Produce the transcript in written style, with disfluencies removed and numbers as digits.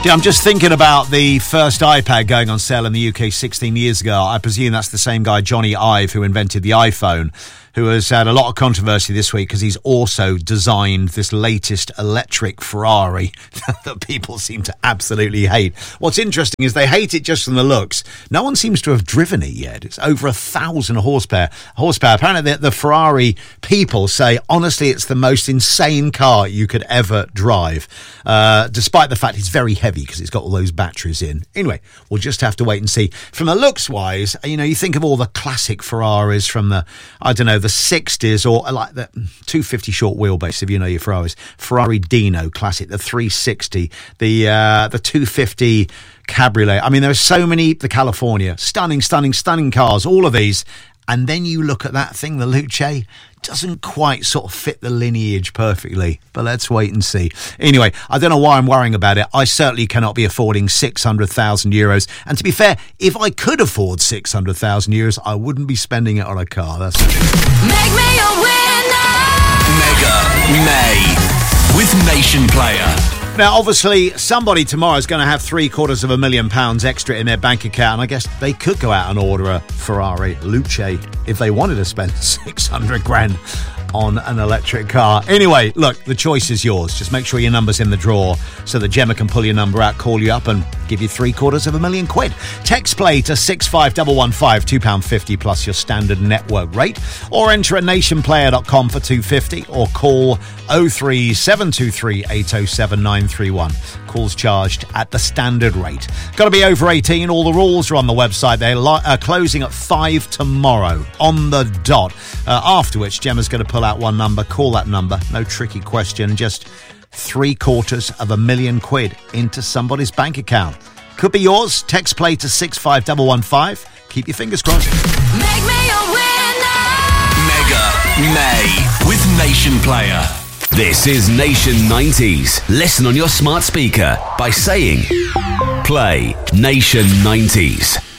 Yeah, I'm just thinking about the first iPad going on sale in the UK 16 years ago. I presume that's the same guy, Johnny Ive, who invented the iPhone, who has had a lot of controversy this week because he's also designed this latest electric Ferrari that people seem to absolutely hate. What's interesting is they hate it just from the looks. No one seems to have driven it yet. It's over 1,000 horsepower. Apparently the Ferrari people say, honestly, it's the most insane car you could ever drive, despite the fact it's very heavy because it's got all those batteries in. Anyway, we'll just have to wait and see. From the looks-wise, you know, you think of all the classic Ferraris from the, I don't know, the 60s, or like the 250 short wheelbase, if you know your Ferraris. Ferrari Dino Classic, the 360, the 250 Cabriolet. I mean, there are so many, the California, stunning cars, all of these. And then you look at that thing, the Luce, doesn't quite sort of fit the lineage perfectly. But let's wait and see. Anyway, I don't know why I'm worrying about it. I certainly cannot be affording 600,000 euros. And to be fair, if I could afford 600,000 euros, I wouldn't be spending it on a car. That's it. Make me a winner! Mega May with Nation Player. Now, obviously, somebody tomorrow is going to have £750,000 extra in their bank account. And I guess they could go out and order a Ferrari Luce if they wanted to spend 600 grand on an electric car. Anyway, look, the choice is yours. Just make sure your number's in the draw so that Gemma can pull your number out, call you up and give you £750,000. Text play to 65115, £2.50 plus your standard network rate, or enter at nationplayer.com for £2.50 or call 03723 807 931. Calls charged at the standard rate. Got to be over 18. All the rules are on the website. They're closing at 5 tomorrow on the dot. After which, Gemma's going to pull out one number. Call that number. No tricky question. Just £750,000 into somebody's bank account. Could be yours. Text play to 65115. Keep your fingers crossed. Make me a winner! Mega May with Nation Player. This is Nation 90s. Listen on your smart speaker by saying, play Nation 90s.